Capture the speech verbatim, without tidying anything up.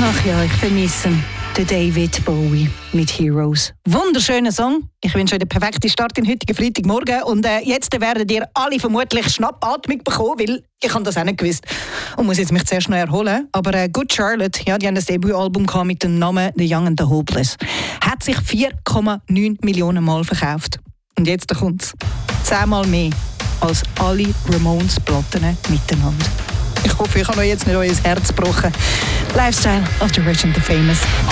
Ach ja, ich vermisse ihn. Der David Bowie mit Heroes. Wunderschöner Song. Ich wünsche euch den perfekten Start in heutigen Freitagmorgen. Und äh, jetzt werdet ihr alle vermutlich Schnappatmung bekommen, weil ich habe das auch nicht gewusst. Und muss jetzt mich zuerst noch erholen. Aber äh, Good Charlotte, ja, die haben ein Debütalbum mit dem Namen The Young and the Hopeless. Hat sich vier Komma neun Millionen Mal verkauft. Und jetzt kommt's. Zehnmal mehr als alle Ramones-Platten miteinander. Ich hoffe, ich habe euch jetzt nicht euer Herz gebrochen. Lifestyle of the Rich and the Famous.